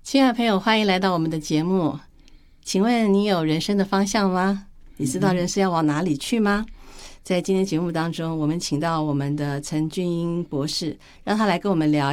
亲爱的朋友，欢迎来到我们的节目。请问你有人生的方向吗？你知道人生要往哪里去吗？在今天节目当中，我们请到我们的陈俊英博士，让他来跟我们聊